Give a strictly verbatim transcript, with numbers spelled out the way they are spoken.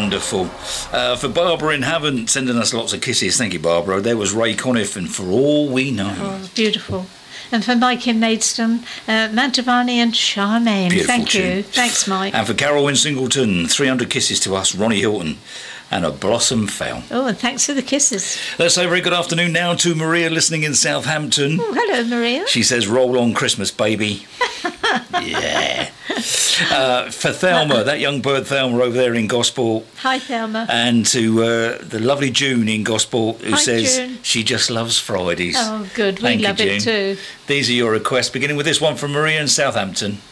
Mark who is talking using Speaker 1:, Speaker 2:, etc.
Speaker 1: Wonderful. Uh, for Barbara in Havant, sending us lots of kisses. Thank you, Barbara. There was Ray Conniff, and For All We Know.
Speaker 2: Oh, beautiful. And for Mike in Maidstone, uh, Mantovani and Charmaine.
Speaker 1: Beautiful
Speaker 2: Thank
Speaker 1: tune.
Speaker 2: you. Thanks, Mike.
Speaker 1: And for Carol in Singleton, three hundred kisses to us, Ronnie Hilton, and A Blossom Fell.
Speaker 2: Oh, and thanks for the kisses.
Speaker 1: Let's say a very good afternoon now to Maria listening in Southampton.
Speaker 2: Oh, hello, Maria.
Speaker 1: She says, roll on Christmas, baby. Yeah. Uh, for Thelma, that young bird Thelma over there in Gosport.
Speaker 2: Hi, Thelma.
Speaker 1: And to uh, the lovely June in Gosport, who
Speaker 2: Hi,
Speaker 1: says
Speaker 2: June.
Speaker 1: she just loves Fridays.
Speaker 2: Oh, good. We
Speaker 1: Thank you,
Speaker 2: love it
Speaker 1: June.
Speaker 2: too.
Speaker 1: These are your requests, beginning with this one from Maria in Southampton.